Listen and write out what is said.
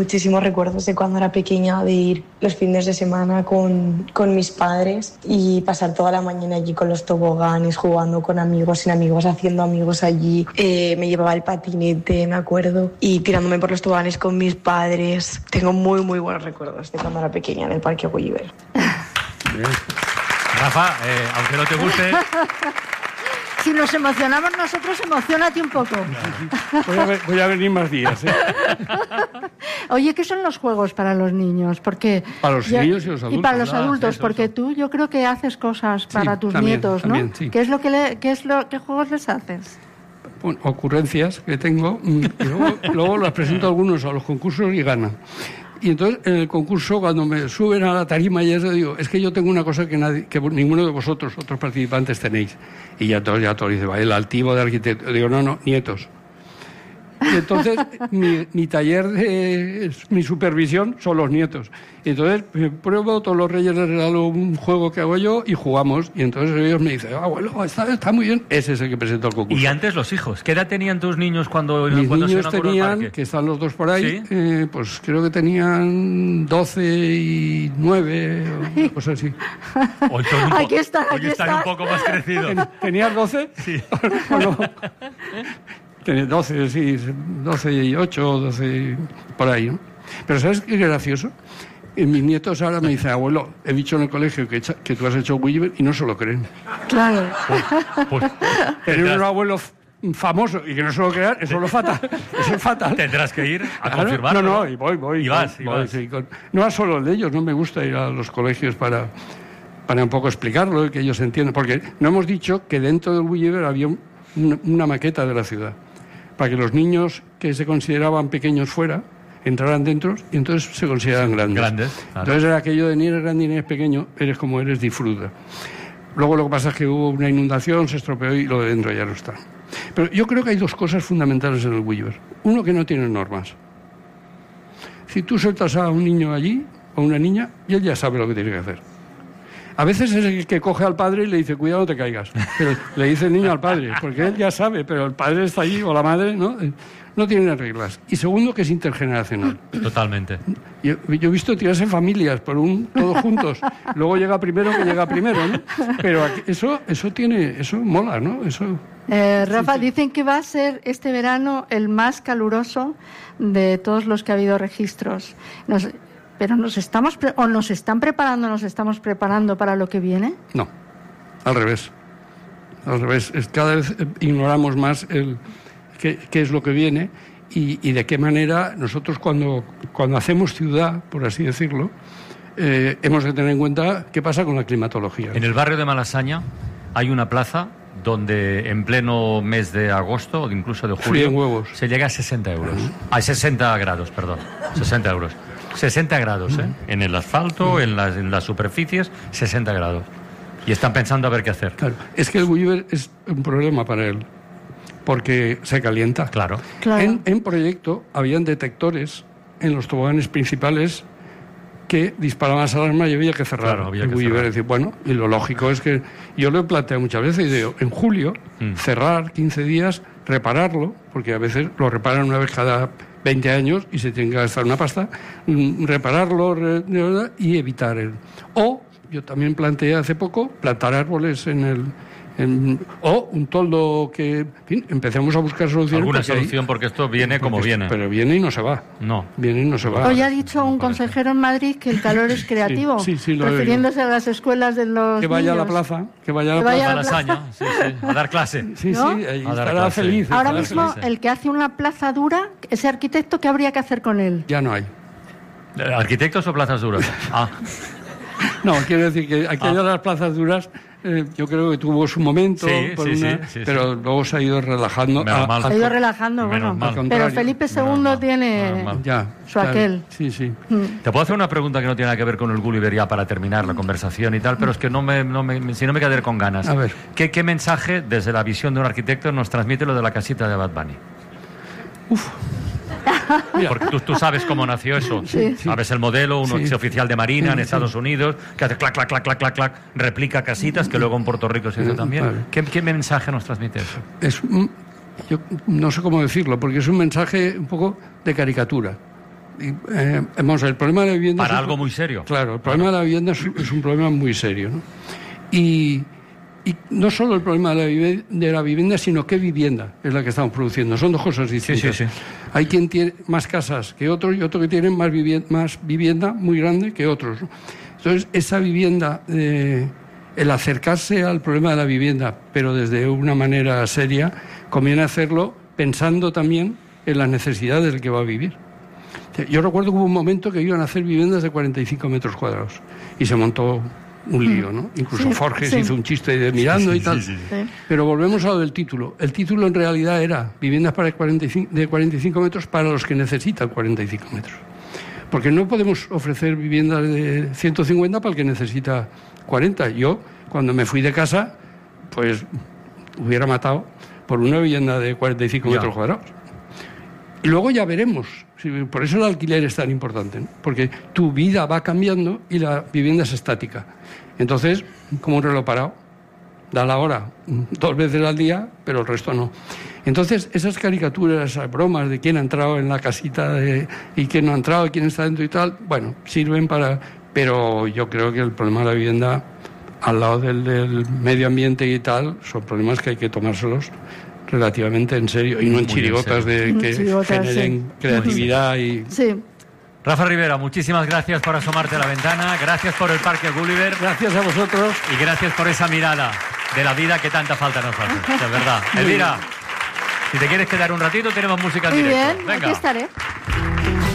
muchísimos recuerdos de cuando era pequeña, de ir los fines de semana con mis padres y pasar toda la mañana allí con los toboganes, jugando con amigos, sin amigos, haciendo amigos allí. Me llevaba el patinete, me acuerdo, y tirándome por los toboganes con mis padres. Tengo muy, muy buenos recuerdos de cuando era pequeña en el Parque Gulliver. Rafa, aunque no te guste... Si nos emocionamos nosotros, emociónate un poco. Voy a venir más días. Oye, ¿qué son los juegos para los niños? Porque para los niños y los adultos. Y para los adultos, porque tú, yo creo que haces cosas para tus nietos, ¿no? También, sí. ¿Qué juegos les haces? Bueno, ocurrencias que tengo, y luego las presento a algunos a los concursos y ganan. Y entonces, en el concurso, cuando me suben a la tarima, ya les digo, es que yo tengo una cosa que ninguno de vosotros, otros participantes, tenéis. Y ya todos dicen, va, el altivo de arquitecto. Digo, no, nietos. Y entonces, mi taller, mi supervisión son los nietos. Y entonces, pruebo, todos los reyes les regalo un juego que hago yo y jugamos. Y entonces ellos me dicen, abuelo, está muy bien. Ese es el que presento al concurso. Y antes los hijos. ¿Qué edad tenían tus niños cuando Mis se niños tenían, que están los dos por ahí, ¿sí? Pues creo que tenían 12 y 9, o una cosa así. Aquí están un poco más crecidos. ¿Tenías 12? Sí. ¿O no? Tenía 12, sí, 12 y 8, 12, por ahí, ¿no? Pero ¿sabes qué es gracioso? Mis nietos ahora me dicen, abuelo, he dicho en el colegio que tú has hecho Gulliver y no se lo creen. Claro. Tener un abuelo famoso y que no se lo crean, eso es fatal. Eso es fatal. Tendrás que ir a confirmarlo. No, y voy. Y vas. Sí, no a solo el de ellos, no me gusta ir a los colegios para un poco explicarlo y que ellos entiendan. Porque no hemos dicho que dentro del Gulliver había una maqueta de la ciudad, para que los niños que se consideraban pequeños fuera entraran dentro y entonces se consideraban grandes. Claro. Entonces era aquello de ni eres grande ni eres pequeño, eres como eres, disfruta. Luego lo que pasa es que hubo una inundación, se estropeó y lo de dentro ya no está. Pero yo creo que hay dos cosas fundamentales en el Gulliver. Uno, que no tiene normas. Si tú sueltas a un niño allí, o una niña, y él ya sabe lo que tiene que hacer. A veces es el que coge al padre y le dice, cuidado, no te caigas. Pero le dice el niño al padre, porque él ya sabe, pero el padre está allí, o la madre, ¿no? No tienen reglas. Y segundo, que es intergeneracional. Totalmente. Yo he visto tirarse familias todos juntos. Luego llega primero, ¿no? Pero eso mola, ¿no? Eso... Rafa, dicen que va a ser este verano el más caluroso de todos los que ha habido registros. ¿Pero nos estamos preparando para lo que viene? No, al revés. Cada vez ignoramos más qué es lo que viene y de qué manera nosotros cuando hacemos ciudad, por así decirlo, hemos de tener en cuenta qué pasa con la climatología. En el barrio de Malasaña hay una plaza donde en pleno mes de agosto o incluso de julio se llega a 60 euros. A 60 grados, perdón. 60 euros. 60 grados, en el asfalto, en las superficies, 60 grados. Y están pensando a ver qué hacer. Claro, es que el Gulliver es un problema para él, porque se calienta. Claro. En proyecto habían detectores en los toboganes principales que disparaban las alarmas y había que cerrar. Claro, había el que Gulliver. cerrar. Decir, bueno, y lo lógico es que yo lo he planteado muchas veces y digo, en julio, cerrar 15 días, repararlo, porque a veces lo reparan una vez cada 20 años y se tiene que gastar una pasta, repararlo y evitar O, yo también planteé hace poco, plantar árboles o un toldo que... En fin, empecemos a buscar soluciones. Alguna solución, porque esto viene como viene. Pero viene y no se va. No. Viene y no se va. Hoy ha dicho un consejero en Madrid que el calor es creativo, sí, refiriéndose a las escuelas de los que vaya niños. A la plaza, que vaya a la plaza. A dar clase. Sí, ¿no? ahí estará feliz. Ahora mismo, el que hace una plaza dura, ese arquitecto, ¿qué habría que hacer con él? Ya no hay. ¿Arquitectos o plazas duras? No, quiero decir que aquellas las plazas duras yo creo que tuvo su momento, pero luego se ha ido relajando. Se ha ido relajando, bueno. Pero Felipe II tiene su aquel. Sí. Te puedo hacer una pregunta que no tiene nada que ver con el Gulliver ya para terminar la conversación y tal, pero es que si no me quedaré con ganas. A ver. ¿Qué mensaje, desde la visión de un arquitecto, nos transmite lo de la casita de Bad Bunny? Porque tú sabes cómo nació eso. Sí. Sabes el modelo, un oficial de Marina en Estados Unidos que hace clac, clac, clac, clac, clac, clac, replica casitas, que luego en Puerto Rico se hizo también. Vale. ¿Qué mensaje nos transmite eso? Yo no sé cómo decirlo, porque es un mensaje un poco de caricatura. el problema de la vivienda... Para algo muy serio. Claro, el problema de la vivienda es un problema muy serio, ¿no? Y no solo el problema de la vivienda, sino qué vivienda es la que estamos produciendo. Son dos cosas distintas. Sí. Hay quien tiene más casas que otros y otro que tiene más vivienda muy grande que otros, ¿no? Entonces, esa vivienda, el acercarse al problema de la vivienda, pero desde una manera seria, conviene hacerlo pensando también en las necesidades del que va a vivir. Yo recuerdo que hubo un momento que iban a hacer viviendas de 45 metros cuadrados y se montó un lío, ¿no? Incluso Forges hizo un chiste de mirando y tal. Sí. Pero volvemos a lo del título. El título en realidad era viviendas de 45 metros para los que necesitan 45 metros. Porque no podemos ofrecer viviendas de 150 para el que necesita 40. Yo, cuando me fui de casa, pues hubiera matado por una vivienda de 45 metros cuadrados. Y luego ya veremos. Por eso el alquiler es tan importante, ¿no? Porque tu vida va cambiando y la vivienda es estática. Entonces, como un reloj parado, da la hora 2 veces al día, pero el resto no. Entonces, esas caricaturas, esas bromas de quién ha entrado en la casita y quién no ha entrado, y quién está dentro y tal, bueno, sirven para... Pero yo creo que el problema de la vivienda, al lado del medio ambiente y tal, son problemas que hay que tomárselos relativamente en serio y no en chirigotas que generen creatividad y... Sí. Rafa Ribera, muchísimas gracias por asomarte a la ventana, gracias por el Parque Gulliver. Gracias a vosotros. Y gracias por esa mirada de la vida que tanta falta nos hace, de verdad. Elvira, si te quieres quedar un ratito, tenemos música en directo. Muy bien, aquí estaré.